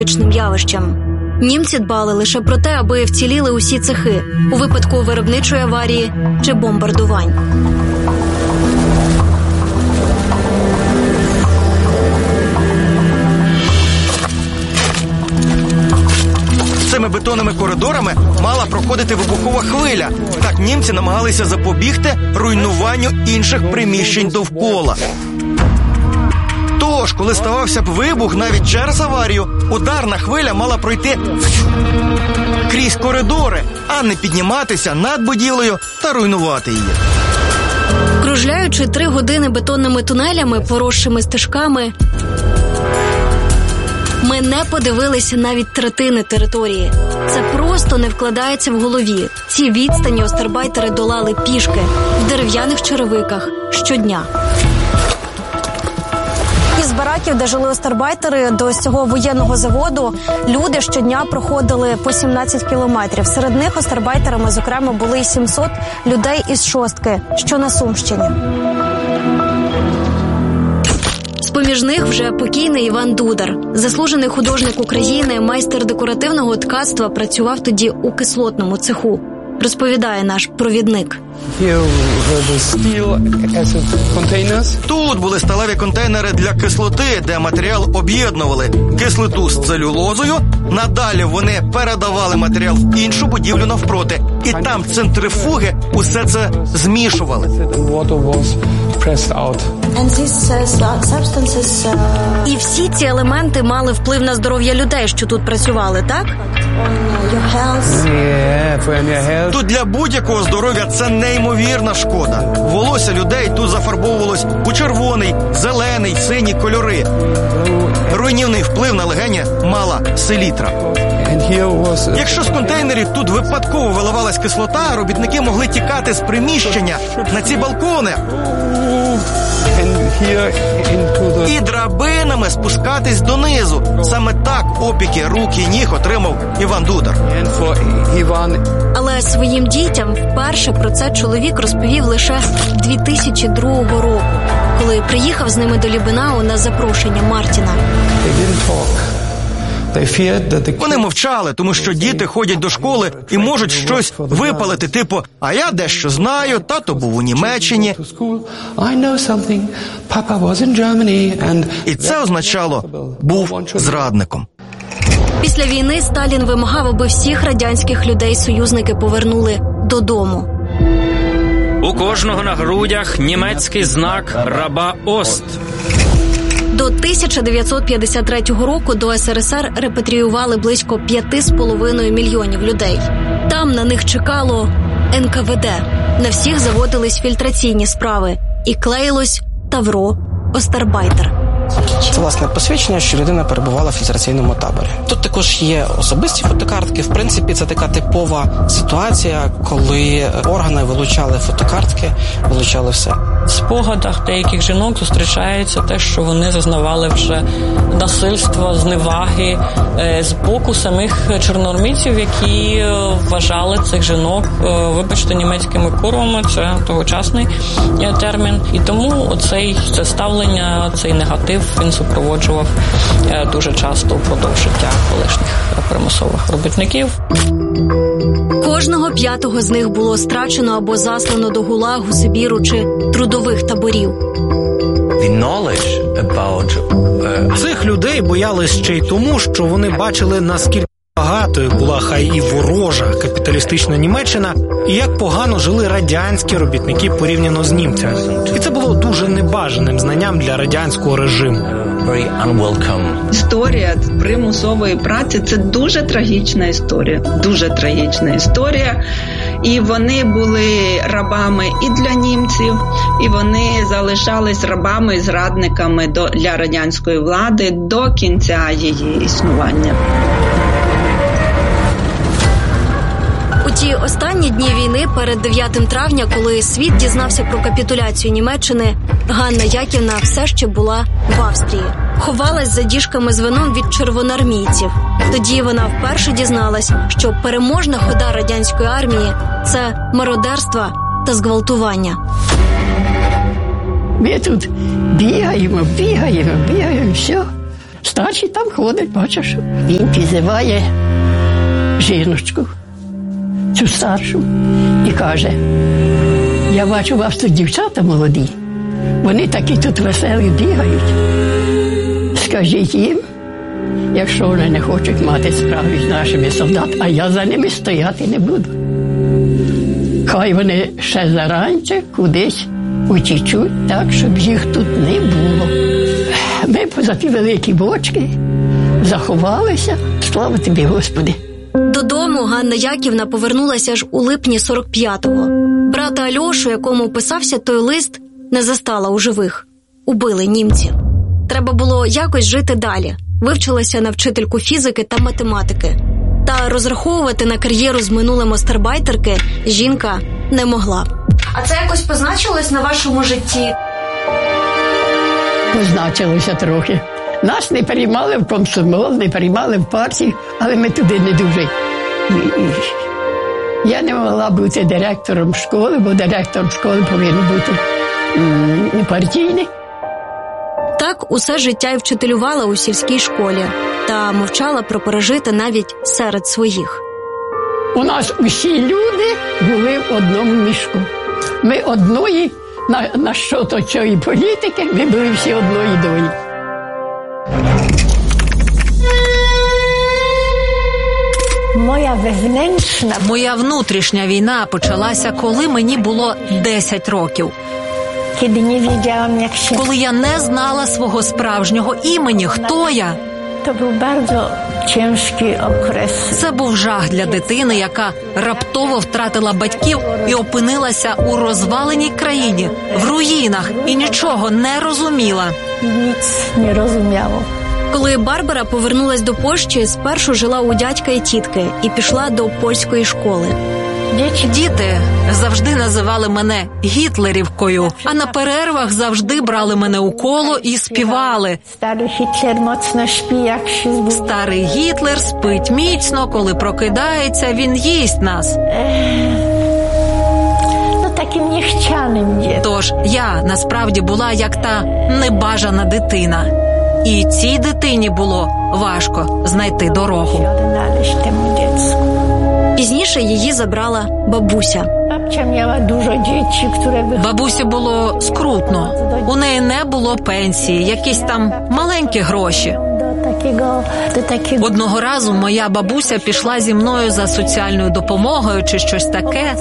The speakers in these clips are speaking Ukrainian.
явищем. Німці дбали лише про те, аби вціліли усі цехи у випадку виробничої аварії чи бомбардувань. Цими бетонними коридорами мала проходити вибухова хвиля. Так німці намагалися запобігти руйнуванню інших приміщень довкола. Тож, коли ставався б вибух навіть через аварію, ударна хвиля мала пройти крізь коридори, а не підніматися над будівлею та руйнувати її. Кружляючи 3 години бетонними тунелями, поросшими стежками, ми не подивилися навіть третини території. Це просто не вкладається в голові. Ці відстані остарбайтери долали пішки в дерев'яних черевиках щодня. Із бараків, де жили остарбайтери, до цього воєнного заводу люди щодня проходили по 17 кілометрів. Серед них остарбайтерами, зокрема, були 700 людей із Шостки, що на Сумщині. З-поміж них вже покійний Іван Дудар. Заслужений художник України, майстер декоративного ткацтва, працював тоді у кислотному цеху. Розповідає наш провідник. Тут були сталеві контейнери для кислоти, де матеріал об'єднували кислоту з целюлозою. Надалі вони передавали матеріал в іншу будівлю навпроти. І там центрифуги усе це змішували. І всі ці елементи мали вплив на здоров'я людей, що тут працювали, так? Тут для будь-якого здоров'я це неймовірна шкода. Волосся людей тут зафарбовувалось у червоний, зелений, синій кольори. Руйнівний вплив на легені мала селітра. Якщо з контейнерів тут випадково виливалась кислота, робітники могли тікати з приміщення на ці балкони і драбинами спускатись донизу. Саме так опіки рук і ніг отримав Іван Дудар. Але своїм дітям вперше про це чоловік розповів лише 2002 року, коли приїхав з ними до Лібенау на запрошення Мартіна. Вони мовчали, тому що діти ходять до школи і можуть щось випалити, типу «А я дещо знаю, тато був у Німеччині». І це означало «був зрадником». Після війни Сталін вимагав, аби всіх радянських людей-союзники повернули додому. У кожного на грудях німецький знак раба Ост. До 1953 року до СРСР репатріювали близько 5,5 мільйонів людей. Там на них чекало НКВД. На всіх заводились фільтраційні справи. І клеїлось тавро «Остарбайтер». Це, власне, посвідчення, що людина перебувала в фільтраційному таборі. Тут також є особисті фотокартки. В принципі, це така типова ситуація, коли органи вилучали фотокартки, вилучали все. В спогадах деяких жінок зустрічається те, що вони зазнавали вже насильства, зневаги з боку самих чорноармійців, які вважали цих жінок, вибачте, німецькими курвами, це тогочасний термін. І тому це ставлення, цей негатив, він супроводжував дуже часто впродовж життя колишніх примусових робітників. Кожного 5-го з них було страчено або заслано до ГУЛАГу, Сибіру чи трудових таборів. Цих людей боялись ще й тому, що вони бачили, наскільки багатою була хай і ворожа капіталістична Німеччина, і як погано жили радянські робітники порівняно з німцями. І це було дуже небажаним знанням для радянського режиму. Історія примусової праці – це дуже трагічна історія. Дуже трагічна історія. І вони були рабами і для німців, і вони залишались рабами і зрадниками для радянської влади до кінця її існування. У ті останні дні війни перед 9 травня, коли світ дізнався про капітуляцію Німеччини, Ганна Яківна все ще була в Австрії. Ховалась за діжками з вином від червоноармійців. Тоді вона вперше дізналась, що переможна хода радянської армії – це мародерство та зґвалтування. Ми тут бігаємо, все. Старший там ходить, бачиш. Він підзиває жіночку, цю старшу, і каже: я бачу, у вас тут дівчата молоді. Вони такі тут веселі бігають. Скажіть їм, якщо вони не хочуть мати справи з нашими солдатами, а я за ними стояти не буду. Хай вони ще заранче кудись утічуть, так, щоб їх тут не було. Ми поза ті великі бочки заховалися. Слава тобі, Господи. Додому Ганна Яківна повернулася ж у липні 45-го. Брата Альошу, якому писався той лист, не застала у живих. Убили німці. Треба було якось жити далі. Вивчилася на вчительку фізики та математики. Та розраховувати на кар'єру з минулим остарбайтерки жінка не могла. А це якось позначилось на вашому житті? Позначилося трохи. Нас не приймали в комсомол, не приймали в партію, але ми туди не дуже. Я не могла бути директором школи, бо директор школи повинен бути партійний. Так усе життя і вчителювала у сільській школі та мовчала про пережити навіть серед своїх. У нас усі люди були в одному мішку. Ми одної, на що-то цієї політики, ми були всі одної долі. Моя внутрішня війна почалася, коли мені було 10 років. Коли я не знала свого справжнього імені, хто я. Це був жах для дитини, яка раптово втратила батьків і опинилася у розваленій країні, в руїнах, і нічого не розуміла. Коли Барбара повернулась до Польщі, спершу жила у дядька і тітки і пішла до польської школи. Діти завжди називали мене Гітлерівкою, а на перервах завжди брали мене у коло і співали. Старий Гітлер спить міцно, коли прокидається, він їсть нас. Тож я насправді була як та небажана дитина. І цій дитині було важко знайти дорогу. Пізніше її забрала бабуся. Бабусі було скрутно. У неї не було пенсії, якісь там маленькі гроші. Одного разу моя бабуся пішла зі мною за соціальною допомогою чи щось таке.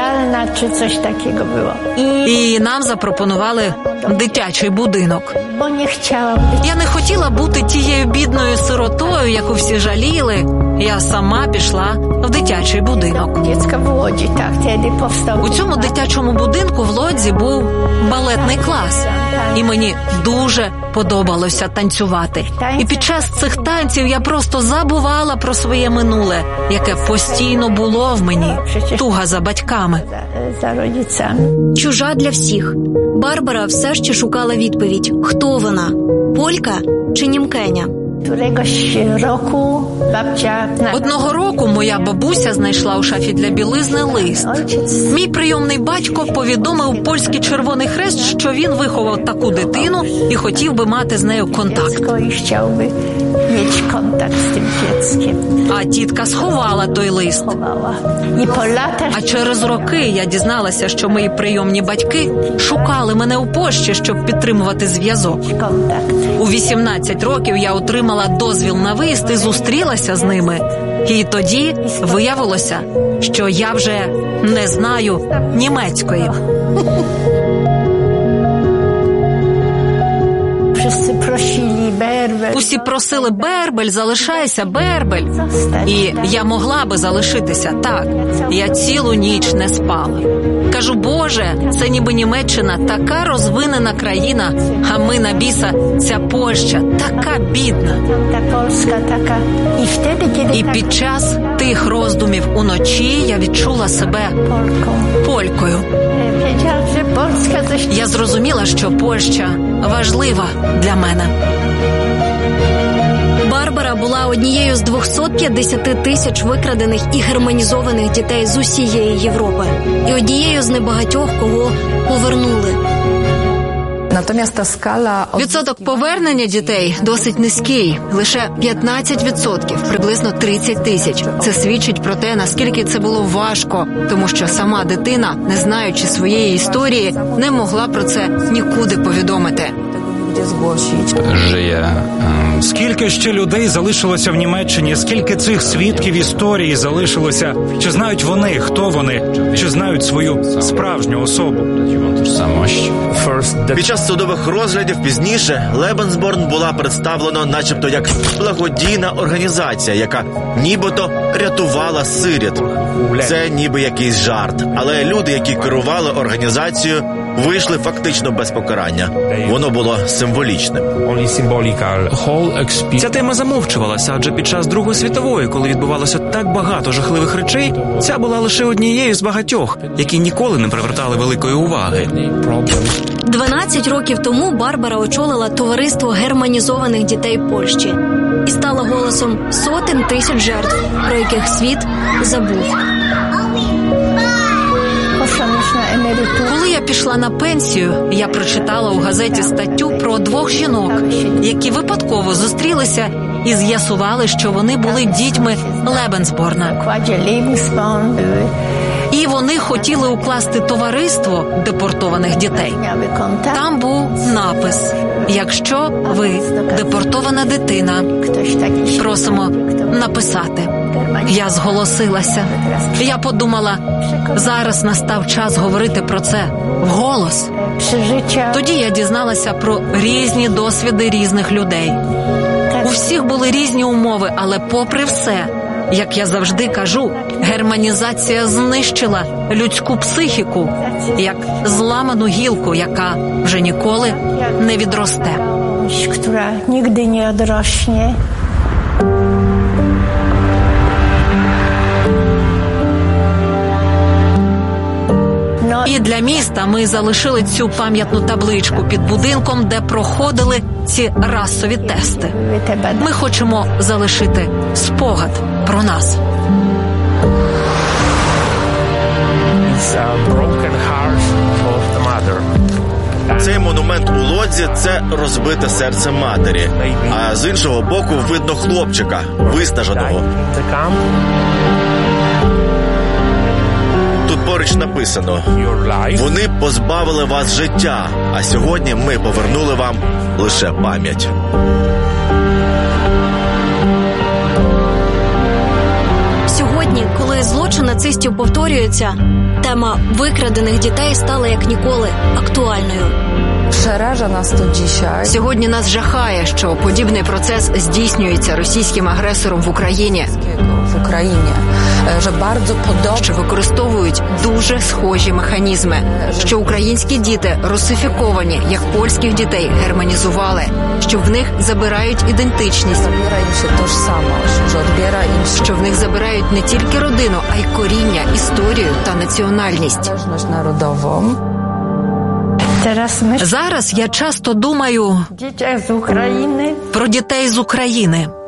І нам запропонували дитячий будинок. Я не хотіла бути тією бідною сиротою, яку всі жаліли. Я сама пішла в дитячий будинок. У цьому дитячому будинку в Лодзі був балетний клас. І мені дуже подобалося танцювати. І під час цих танців я просто забувала про своє минуле, яке постійно було в мені. Туга за батьками. Чужа для всіх. Барбара все ще шукала відповідь. Хто вона? Полька чи німкеня? Одного року моя бабуся знайшла у шафі для білизни лист. Мій прийомний батько повідомив польський Червоний Хрест, що він виховав таку дитину і хотів би мати з нею контакт. А тітка сховала той лист. А через роки я дізналася, що мої прийомні батьки шукали мене у Польщі, щоб підтримувати зв'язок. У 18 років я отримала дозвіл на виїзд і зустрілася з ними. І тоді виявилося, що я вже не знаю німецької. Усі просили: Бербель, залишайся, Бербель. І я могла би залишитися, так. Я цілу ніч не спала. Кажу: Боже, це ніби Німеччина, така розвинена країна, а ми на біса, ця Польща, така бідна. І під час тих роздумів уночі я відчула себе полькою. Я зрозуміла, що Польща важлива для мене. Барбара була однією з 250 тисяч викрадених і германізованих дітей з усієї Європи. І однією з небагатьох, кого повернули. Відсоток повернення дітей досить низький, лише 15%, приблизно 30 тисяч. Це свідчить про те, наскільки це було важко, тому що сама дитина, не знаючи своєї історії, не могла про це нікуди повідомити. Скільки ще людей залишилося в Німеччині? Скільки цих свідків історії залишилося? Чи знають вони, хто вони? Чи знають свою справжню особу? Під час судових розглядів пізніше Лебенсборн була представлена начебто як благодійна організація, яка нібито рятувала сиріт. Це ніби якийсь жарт. Але люди, які керували організацією, вийшли фактично без покарання. Воно було символічним. Ця тема замовчувалася, адже під час Другої світової, коли відбувалося так багато жахливих речей, ця була лише однією з багатьох, які ніколи не привертали великої уваги. 12 років тому Барбара очолила товариство германізованих дітей Польщі і стала голосом сотень тисяч жертв, про яких світ забув. Коли я пішла на пенсію, я прочитала у газеті статтю про 2 жінок, які випадково зустрілися і з'ясували, що вони були дітьми Лебенсборна. І вони хотіли укласти товариство депортованих дітей. Там був напис: «Якщо ви депортована дитина, просимо написати». Я зголосилася. Я подумала, зараз настав час говорити про це вголос. Тоді я дізналася про різні досвіди різних людей. У всіх були різні умови, але попри все, як я завжди кажу, германізація знищила людську психіку, як зламану гілку, яка вже ніколи не відросте. Яка ніколи не відросте. І для міста ми залишили цю пам'ятну табличку під будинком, де проходили ці расові тести. Ми хочемо залишити спогад про нас. Цей монумент у Лодзі – це розбите серце матері, а з іншого боку видно хлопчика, виснаженого. Тут поруч написано: «Вони позбавили вас життя, а сьогодні ми повернули вам лише пам'ять». Сьогодні, коли злочин нацистів повторюється, тема викрадених дітей стала як ніколи актуальною. Сьогодні нас жахає, що подібний процес здійснюється російським агресором в Україні, що використовують дуже схожі механізми, що українські діти русифіковані, як польських дітей германізували, що в них забирають ідентичність, що в них забирають не тільки родину, а й коріння, історію та національність. Зараз я часто думаю про дітей з України.